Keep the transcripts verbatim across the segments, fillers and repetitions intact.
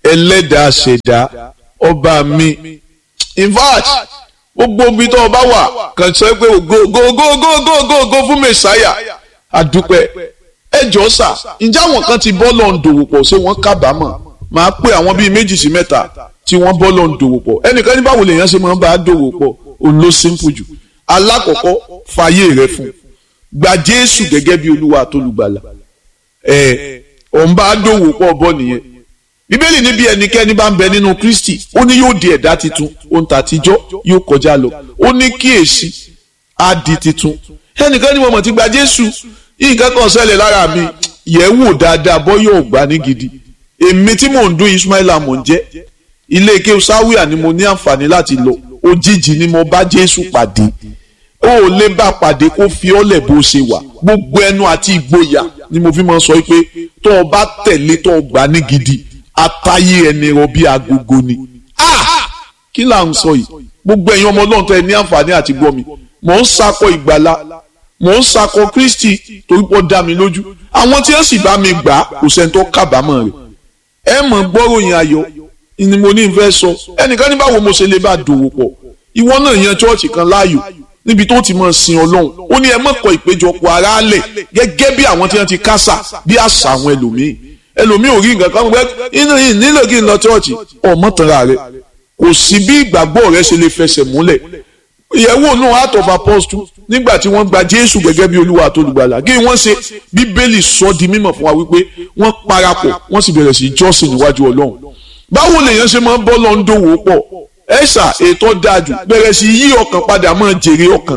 ẹlẹ́dàá ṣẹ̀dá ọba mi in fact gbogbo ibi tó ọba wà kàn sọ pé go go go go go go go fún mẹsàáyà àdúpẹ́ ẹjọ́ sà ǹjẹ́ àwọn kan ti bọ́ lọ́n dòwò pọ̀ ṣé wọ́n kábàámọ̀ máa pé àwọn bíi méjì sí mẹ́ta tí wọ́n bọ́ lọ́n dòwò pọ̀ ẹnìkan ní báwo lèèyàn ṣe máa ń bá a dòwò pọ̀ òun ló simple jù alákọ̀ọ́kọ́ fàyè rẹ fún gba Jésù gẹ́gẹ́ bí Olúwa àtolùgbàlà ẹ̀ òun bá a dòwò pọ̀ bọ́ nìyẹn Bíbélì níbi ẹnikẹ́ni bá ń bẹ nínú Kristi ó ní yóò di ẹ̀dá titun ohun tàtijọ́ yóò kọjá lọ ó ní kíyèsí á di titun ẹnìkan ní mo mọ̀ ti gba Jésù nǹkan kan ṣẹlẹ̀ lára mi yẹ̀ wò dáadáa bọ́ yóò gbà ní gidi èmi tí mò ń dún Ismaila mò ń jẹ́ ilé ike sáwíà ni mo ní àǹfààní láti lọ òjijì ni mo bá Jésù pàdé ó ò lè bá pàdé kó fi ọ́lẹ̀ bó ṣe wà gbogbo ẹnu àti ìgboyà ni mo fi máa ń sọ pé tó o bá tẹ̀lé tó o gbà ní gidi atayé ẹni rọ bí agogo ni ah kí là ń sọ yìí gbogbo ẹ̀yin ọmọ Ọlọ́run tẹ́ ní àǹfààní àti gbọ́ mi mò ń sakọ ìgbàlà mò ń sakọ Kristi torí pé ó dá mi lójú àwọn tí ó sì bá mi gbà kò sẹ́ni tó kábàámọ̀ rẹ̀ ẹ mọ̀ gbọ́ròyìn ayọ̀ ni mo ní fẹ́ sọ ẹnìkan ní báwo mo ṣe lè bá dòwò pọ̀ ìwọ náà yan chọ́ọ̀chì kan láàyò níbi tó ti máa sin Ọlọ́run ó ní ẹ má kọ̀ ìpéjọpọ̀ ara lẹ̀ gẹ́gẹ́ bí àwọn tí wọ́n ti kásà bí àṣà àwọn ẹlòmíì ẹlòmíì ò rí nǹkan kan gbẹ inú yìí nílò kí n lọ chọ́ọ̀chì ọmọ tanra rẹ kò sí bí ìgbàgbọ́ rẹ ṣe lè fẹsẹ̀ múlẹ̀ ìyẹ̀wò náà Acts of Apostles nígbà tí wọ́n gba Jésù gẹ́gẹ́ bí Olúwa àtolùgbàlà kí wọ́n ṣe Bíbélì sọ di mímọ̀ fún wa wípé wọ́n parapọ̀ wọ́n sì bẹ̀rẹ̀ sí jọ́sìn níwájú Ọlọ́run báwo lèèyàn ṣe máa ń bọ́ lọ ń dòwò pọ̀ ẹ̀ṣà ètò dájú bẹ̀rẹ̀ sí yí ọkàn padà máa jèrè ọkàn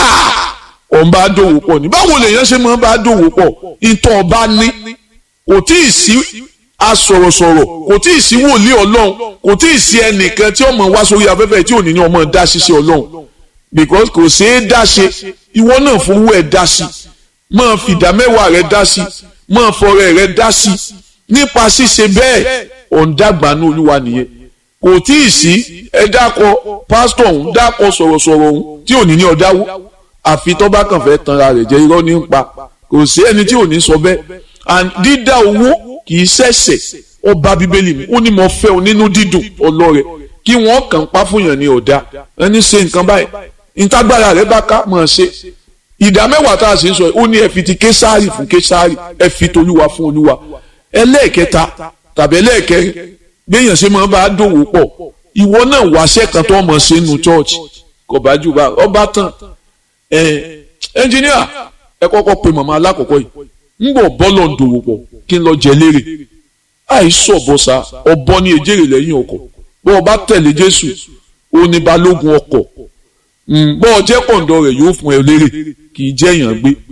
ọ̀n bá dòwò pọ̀ ní báwo lèèyàn ṣe máa ń bá dòwò pọ̀ ìtàn ọba ní kò tí ì sí asọ̀rọ̀sọ̀rọ̀ kò tí ì sí wòlíì Ọlọ́run kò tí ì sí ẹnìkan tí ọmọ wá sórí afẹ́fẹ́ tí ò ní ní ọmọ dá ṣiṣẹ́ Ọlọ́run because kò ṣeé dá ṣe ìwọ náà fowó ẹ̀ dá sí máa fìdá mẹ́wàá rẹ̀ dá sí máa fọrẹ rẹ̀ dá sí nípa ṣíṣe bẹ́ẹ̀ ọ̀ǹdàgbànú Olúwa nìyẹn kò tí ì sí ẹ dákọ pásítọ̀ ọ̀hún dákọ sọ̀rọ̀sọ̀rọ̀ ọ̀hún tí ò ní ní ọ̀dáwó àfi tó bá kàn fẹ́ tanra rẹ̀ jẹ́ irọ́ ní ń pa kò sí ẹni tí ò ní sọ bẹ́ẹ̀ and dídá owó kì í ṣẹ̀ṣẹ̀ ọba Bíbélì mi ó ní mo fẹ́ o nínú dídùn ọlọ́rẹ̀ kí wọ́n kàn pa fún yàn ní ọ̀dà ẹni ṣe nǹkan báyìí ìtagbára rẹ̀ bá ká mọ̀ ṣe ìdá mẹ́wàá tá a sì ń sọ ó ní ẹ fi ti Késárì fún Késárì ẹ fi tolúwa fún Olúwa ẹlẹ́ẹ̀kẹta tàbí ẹlẹ́ẹ̀kẹrin gbẹ̀yàn ṣe máa bá a dòwò pọ̀ ìwọ náà wàṣẹ kan tó mọ̀ ṣe nù church kò bá jù bá ọba tán ẹ ẹnjìníà ẹ kọ́kọ́ pe màmá alákọ̀ọ́kọ́ yìí ń bọ̀ bọ́lọ̀ ń dòwò pọ̀ kí n lọ jẹ lérè àìsàn ọ̀bọ̀sà ọ̀bọ ní ejèrè lẹ́yìn ọkọ̀ bọ́ ọba tẹ̀lé Jésù ó ní balógun ọkọ̀ bọ́ ọ jẹ́ kọ̀ǹdọ̀ rẹ̀ yóò fún ẹ lérè kì í jẹ́ èèyàn gbé